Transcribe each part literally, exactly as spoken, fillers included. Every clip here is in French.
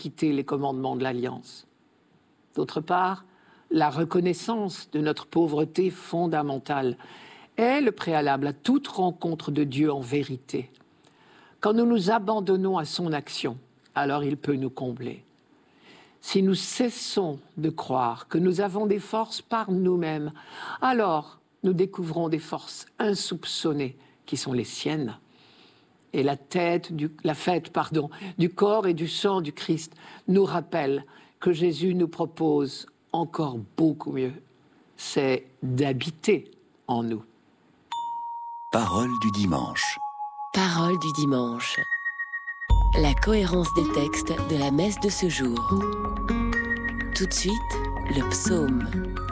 quitter les commandements de l'Alliance. D'autre part, la reconnaissance de notre pauvreté fondamentale est le préalable à toute rencontre de Dieu en vérité. Quand nous nous abandonnons à son action, alors il peut nous combler. Si nous cessons de croire que nous avons des forces par nous-mêmes, alors nous découvrons des forces insoupçonnées qui sont les siennes. Et la, tête du, la fête pardon, du corps et du sang du Christ nous rappelle que Jésus nous propose encore beaucoup mieux. C'est d'habiter en nous. Parole du dimanche. Parole du dimanche. La cohérence des textes de la messe de ce jour. Tout de suite, le psaume.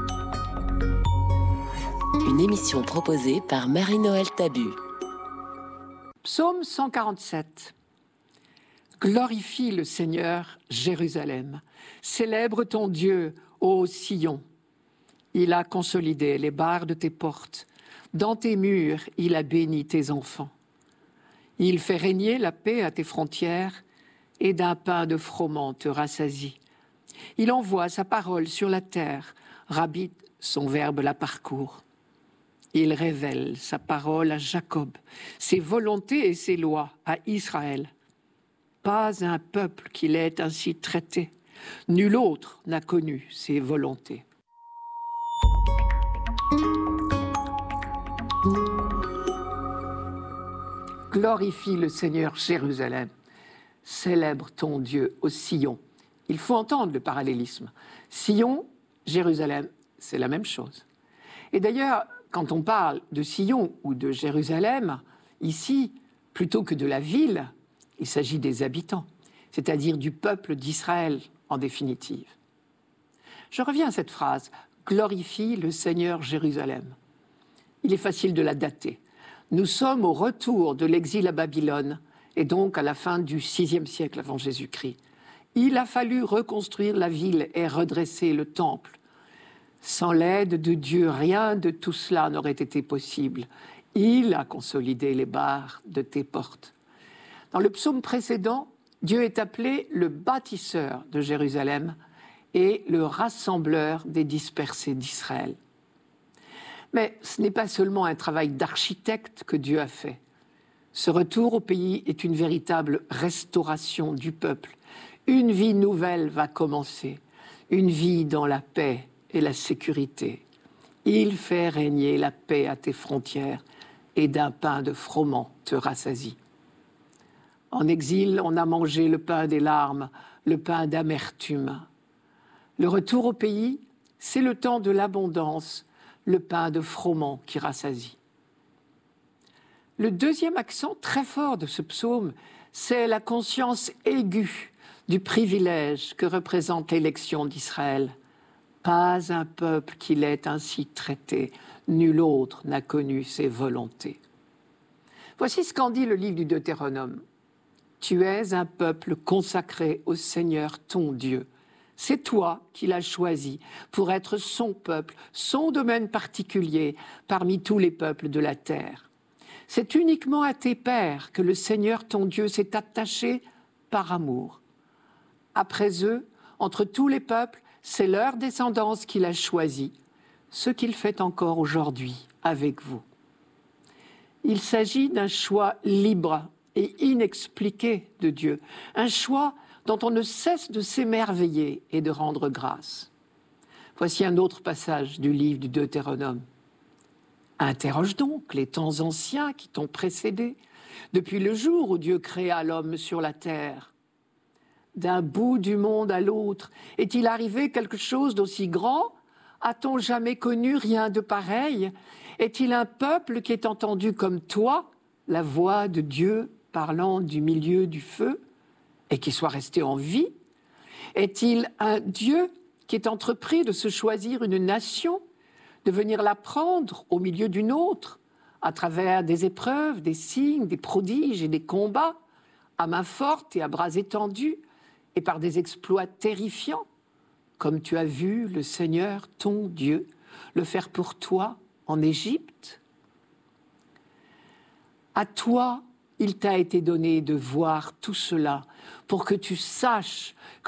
Une émission proposée par Marie-Noël Tabu. Psaume cent quarante-sept. Glorifie le Seigneur, Jérusalem. Célèbre ton Dieu, ô Sion. Il a consolidé les barres de tes portes. Dans tes murs, il a béni tes enfants. Il fait régner la paix à tes frontières et d'un pain de froment te rassasie. Il envoie sa parole sur la terre, Rabbit, son verbe la parcourt. Il révèle sa parole à Jacob, ses volontés et ses lois à Israël. Pas un peuple qui l'ait ainsi traité. Nul autre n'a connu ses volontés. Glorifie le Seigneur, Jérusalem. Célèbre ton Dieu au Sion. Il faut entendre le parallélisme. Sion, Jérusalem, c'est la même chose. Et d'ailleurs, quand on parle de Sion ou de Jérusalem, ici, plutôt que de la ville, il s'agit des habitants, c'est-à-dire du peuple d'Israël en définitive. Je reviens à cette phrase, « Glorifie le Seigneur Jérusalem ». Il est facile de la dater. Nous sommes au retour de l'exil à Babylone, et donc à la fin du sixième siècle avant Jésus-Christ. Il a fallu reconstruire la ville et redresser le temple. Sans l'aide de Dieu, rien de tout cela n'aurait été possible. Il a consolidé les barres de tes portes. Dans le psaume précédent, Dieu est appelé le bâtisseur de Jérusalem et le rassembleur des dispersés d'Israël. Mais ce n'est pas seulement un travail d'architecte que Dieu a fait. Ce retour au pays est une véritable restauration du peuple. Une vie nouvelle va commencer, une vie dans la paix et la sécurité. Il fait régner la paix à tes frontières et d'un pain de froment te rassasie. En exil, on a mangé le pain des larmes, le pain d'amertume. Le retour au pays, c'est le temps de l'abondance, le pain de froment qui rassasie. Le deuxième accent très fort de ce psaume, c'est la conscience aiguë du privilège que représente l'élection d'Israël. Pas un peuple qui l'ait ainsi traité, nul autre n'a connu ses volontés. Voici ce qu'en dit le livre du Deutéronome. Tu es un peuple consacré au Seigneur ton Dieu. C'est toi qui l'as choisi pour être son peuple, son domaine particulier parmi tous les peuples de la terre. C'est uniquement à tes pères que le Seigneur ton Dieu s'est attaché par amour. Après eux, entre tous les peuples, c'est leur descendance qu'il a choisie, ce qu'il fait encore aujourd'hui avec vous. Il s'agit d'un choix libre et inexpliqué de Dieu, un choix dont on ne cesse de s'émerveiller et de rendre grâce. Voici un autre passage du livre du Deutéronome. Interroge donc les temps anciens qui t'ont précédé, depuis le jour où Dieu créa l'homme sur la terre. D'un bout du monde à l'autre, est-il arrivé quelque chose d'aussi grand? A-t-on jamais connu rien de pareil? Est-il un peuple qui ait entendu comme toi la voix de Dieu parlant du milieu du feu et qui soit resté en vie? Est-il un Dieu qui ait entrepris de se choisir une nation, de venir la prendre au milieu d'une autre, à travers des épreuves, des signes, des prodiges et des combats, à main forte et à bras étendus, et par des exploits terrifiants, comme tu as vu le Seigneur, ton Dieu, le faire pour toi en Égypte? À toi il t'a été donné de voir tout cela pour que tu saches